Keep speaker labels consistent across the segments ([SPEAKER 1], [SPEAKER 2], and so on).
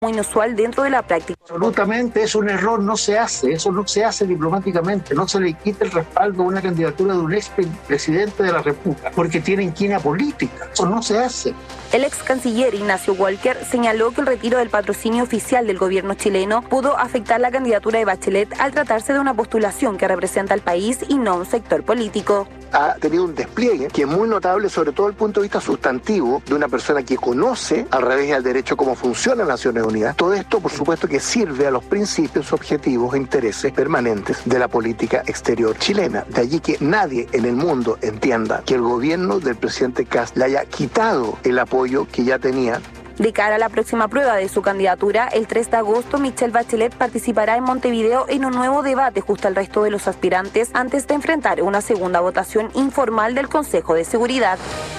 [SPEAKER 1] muy inusual dentro de la práctica.
[SPEAKER 2] Absolutamente, es un error, no se hace, eso no se hace diplomáticamente, no se le quita el respaldo a una candidatura de un expresidente de la República, porque tiene inquina política, eso no se hace.
[SPEAKER 1] El ex canciller Ignacio Walker señaló que el retiro del patrocinio oficial del gobierno chileno pudo afectar la candidatura de Bachelet al tratarse de una postulación que representa al país y no un sector político.
[SPEAKER 3] Ha tenido un despliegue que es muy notable, sobre todo desde el punto de vista sustantivo, de una persona que conoce al revés y al derecho cómo funciona Naciones Unidas. Todo esto, por supuesto, que sirve a los principios, objetivos e intereses permanentes de la política exterior chilena. De allí que nadie en el mundo entienda que el gobierno del presidente Kast le haya quitado el apoyo que ya tenía.
[SPEAKER 1] De cara a la próxima prueba de su candidatura, el 3 de agosto, Michelle Bachelet participará en Montevideo en un nuevo debate junto al resto de los aspirantes antes de enfrentar una segunda votación informal del Consejo de Seguridad.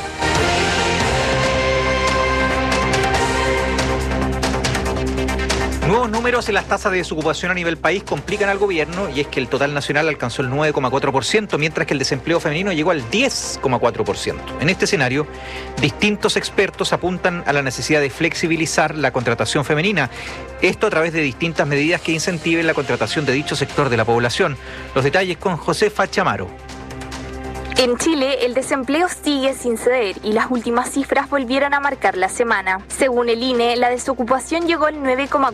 [SPEAKER 4] Nuevos números en las tasas de desocupación a nivel país complican al gobierno, y es que el total nacional alcanzó el 9,4%, mientras que el desempleo femenino llegó al 10,4%. En este escenario, distintos expertos apuntan a la necesidad de flexibilizar la contratación femenina, esto a través de distintas medidas que incentiven la contratación de dicho sector de la población. Los detalles con Josefa Chamaro.
[SPEAKER 5] En Chile, el desempleo sigue sin ceder y las últimas cifras volvieron a marcar la semana. Según el INE, la desocupación llegó al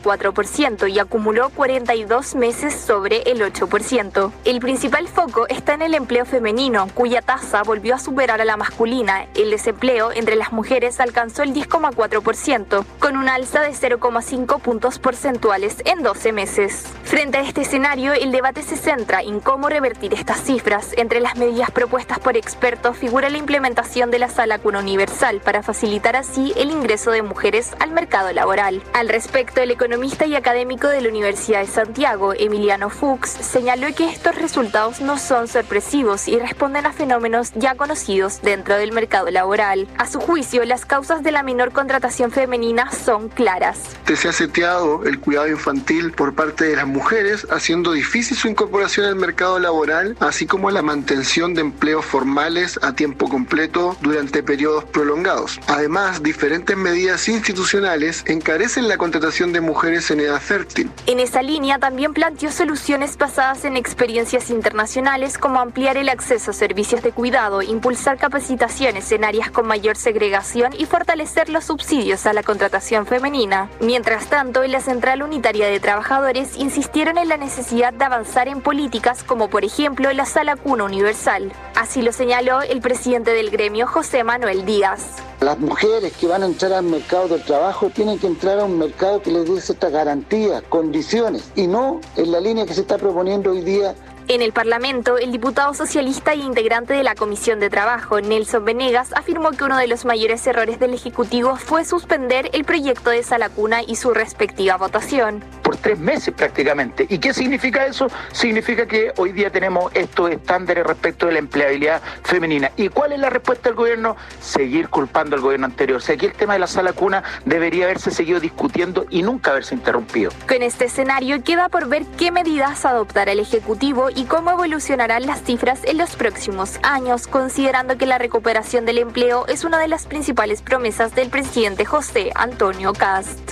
[SPEAKER 5] 9,4% y acumuló 42 meses sobre el 8%. El principal foco está en el empleo femenino, cuya tasa volvió a superar a la masculina. El desempleo entre las mujeres alcanzó el 10,4%, con una alza de 0,5 puntos porcentuales en 12 meses. Frente a este escenario, el debate se centra en cómo revertir estas cifras. Entre las medidas propuestas por expertos figura la implementación de la Sala Cuna Universal para facilitar así el ingreso de mujeres al mercado laboral. Al respecto, el economista y académico de la Universidad de Santiago, Emiliano Fuchs, señaló que estos resultados no son sorpresivos y responden a fenómenos ya conocidos dentro del mercado laboral. A su juicio, las causas de la menor contratación femenina son claras.
[SPEAKER 3] Se ha seteado el cuidado infantil por parte de las mujeres, haciendo difícil su incorporación al mercado laboral, así como la mantención de empleos formales a tiempo completo durante periodos prolongados. Además, diferentes medidas institucionales encarecen la contratación de mujeres en edad fértil.
[SPEAKER 5] En esa línea también planteó soluciones basadas en experiencias internacionales, como ampliar el acceso a servicios de cuidado, impulsar capacitaciones en áreas con mayor segregación y fortalecer los subsidios a la contratación femenina. Mientras tanto, en la Central Unitaria de Trabajadores insistieron en la necesidad de avanzar en políticas como, por ejemplo, la Sala Cuna Universal. Así lo señaló el presidente del gremio, José Manuel Díaz.
[SPEAKER 6] Las mujeres que van a entrar al mercado del trabajo tienen que entrar a un mercado que les dé ciertas garantías, condiciones, y no en la línea que se está proponiendo hoy día.
[SPEAKER 5] En el Parlamento, el diputado socialista e integrante de la Comisión de Trabajo, Nelson Venegas, afirmó que uno de los mayores errores del Ejecutivo fue suspender el proyecto de Sala Cuna y su respectiva votación.
[SPEAKER 7] Por 3 meses prácticamente. ¿Y qué significa eso? Significa que hoy día tenemos estos estándares respecto de la empleabilidad femenina. ¿Y cuál es la respuesta del gobierno? Seguir culpando al gobierno anterior. O sea, aquí el tema de la Sala Cuna debería haberse seguido discutiendo y nunca haberse interrumpido.
[SPEAKER 5] Con este escenario queda por ver qué medidas adoptará el Ejecutivo y cómo evolucionarán las cifras en los próximos años, considerando que la recuperación del empleo es una de las principales promesas del presidente José Antonio Kast.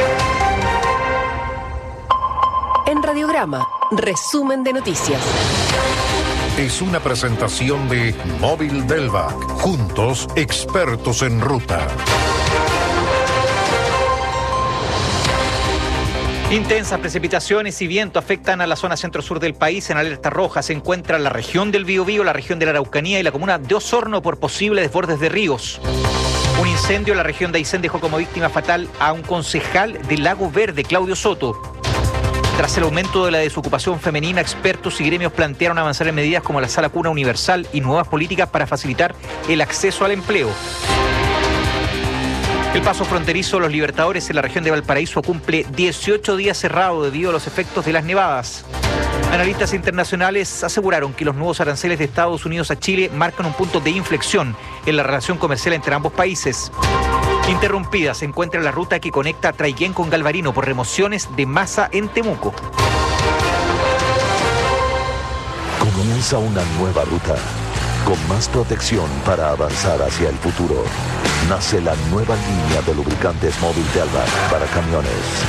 [SPEAKER 8] En Radiograma, resumen de noticias.
[SPEAKER 9] Es una presentación de Móvil Delvac. Juntos, expertos en ruta.
[SPEAKER 4] Intensas precipitaciones y viento afectan a la zona centro-sur del país. En alerta roja se encuentra la región del Biobío, la región de la Araucanía y la comuna de Osorno por posibles desbordes de ríos. Un incendio en la región de Aysén dejó como víctima fatal a un concejal de Lago Verde, Claudio Soto. Tras el aumento de la desocupación femenina, expertos y gremios plantearon avanzar en medidas como la Sala Cuna Universal y nuevas políticas para facilitar el acceso al empleo. El paso fronterizo Los Libertadores en la región de Valparaíso cumple 18 días cerrado debido a los efectos de las nevadas. Analistas internacionales aseguraron que los nuevos aranceles de Estados Unidos a Chile marcan un punto de inflexión en la relación comercial entre ambos países. Interrumpida se encuentra la ruta que conecta Traiguén con Galvarino por remociones de masa en Temuco.
[SPEAKER 10] Comienza una nueva ruta con más protección para avanzar hacia el futuro. nace la nueva línea de lubricantes móvil Delvac para camiones.